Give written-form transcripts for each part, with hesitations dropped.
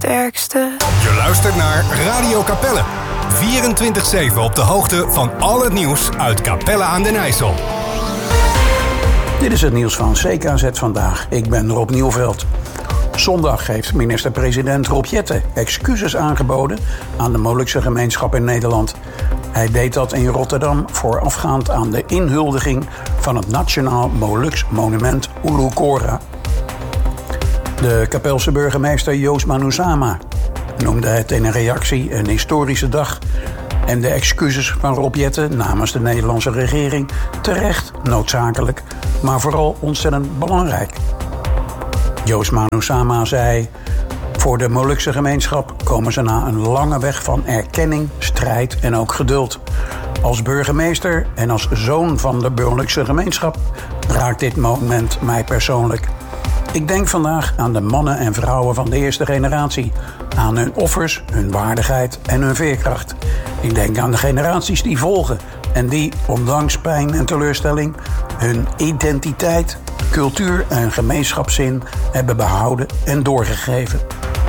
sterkste. Je luistert naar Radio Capelle. 24/7 op de hoogte van al het nieuws uit Capelle aan den IJssel. Dit is het nieuws van CKZ Vandaag. Ik ben Rob Nieuwveld. Zondag heeft minister-president Rob Jetten excuses aangeboden aan de Molukse gemeenschap in Nederland. Hij deed dat in Rotterdam voorafgaand aan de inhuldiging van het Nationaal Moluks Monument Ulukora. De Kapelse burgemeester Joost Manusama noemde het in een reactie een historische dag en de excuses van Rob Jetten namens de Nederlandse regering terecht noodzakelijk, maar vooral ontzettend belangrijk. Joost Manusama zei: voor de Molukse gemeenschap komen ze na een lange weg van erkenning, strijd en ook geduld. Als burgemeester en als zoon van de Molukse gemeenschap raakt dit moment mij persoonlijk. Ik denk vandaag aan de mannen en vrouwen van de eerste generatie, aan hun offers, hun waardigheid en hun veerkracht. Ik denk aan de generaties die volgen en die, ondanks pijn en teleurstelling, hun identiteit, cultuur en gemeenschapszin hebben behouden en doorgegeven.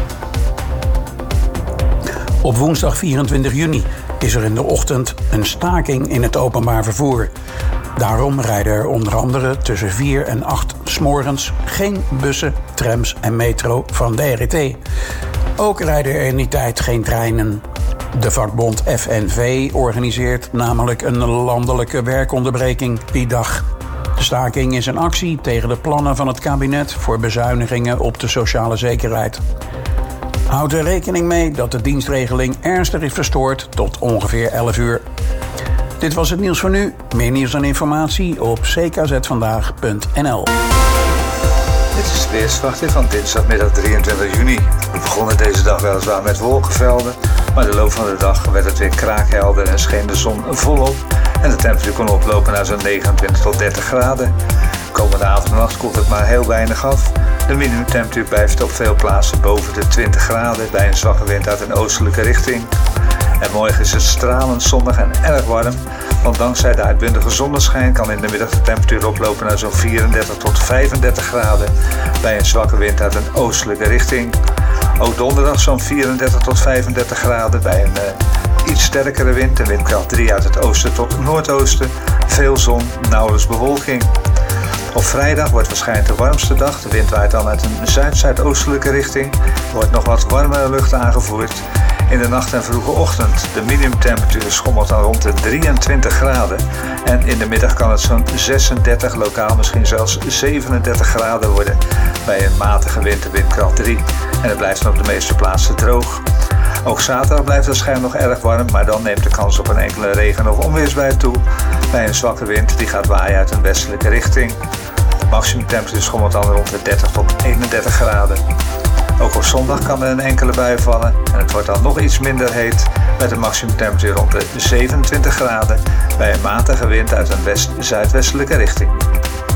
Op woensdag 24 juni is er in de ochtend een staking in het openbaar vervoer. Daarom rijden er onder andere tussen 4 en 8 's morgens geen bussen, trams en metro van de RET. Ook rijden er in die tijd geen treinen. De vakbond FNV organiseert namelijk een landelijke werkonderbreking die dag. De staking is een actie tegen de plannen van het kabinet voor bezuinigingen op de sociale zekerheid. Houd er rekening mee dat de dienstregeling ernstig is verstoord tot ongeveer 11 uur. Dit was het nieuws voor nu. Meer nieuws en informatie op ckzvandaag.nl. Dit is de weersverwachting van dinsdagmiddag 23 juni. We begonnen deze dag weliswaar met wolkenvelden, maar de loop van de dag werd het weer kraakhelder en scheen de zon volop. En de temperatuur kon oplopen naar zo'n 29 tot 30 graden. Komende avond en nacht koelt het maar heel weinig af. De minimumtemperatuur blijft op veel plaatsen boven de 20 graden bij een zwakke wind uit een oostelijke richting. En morgen is het stralend zonnig en erg warm, want dankzij de uitbundige zonneschijn kan in de middag de temperatuur oplopen naar zo'n 34 tot 35 graden bij een zwakke wind uit een oostelijke richting. Ook donderdag zo'n 34 tot 35 graden bij een iets sterkere wind, de windkracht 3 uit het oosten tot noordoosten, veel zon, nauwelijks bewolking. Op vrijdag wordt waarschijnlijk de warmste dag. De wind waait dan uit een zuid-zuidoostelijke richting. Er wordt nog wat warmere lucht aangevoerd. In de nacht en vroege ochtend. De minimumtemperatuur schommelt dan rond de 23 graden. En in de middag kan het zo'n 36, lokaal misschien zelfs 37 graden worden. Bij een matige wind, de windkracht 3. En het blijft op de meeste plaatsen droog. Ook zaterdag blijft het waarschijnlijk nog erg warm, maar dan neemt de kans op een enkele regen- of onweersbui toe. Bij een zwakke wind die gaat waaien uit een westelijke richting. Maximum temperatuur schommelt dan rond de 30 tot 31 graden. Ook op zondag kan er een enkele bui vallen en het wordt dan nog iets minder heet met een maximum temperatuur rond de 27 graden bij een matige wind uit een zuidwestelijke richting.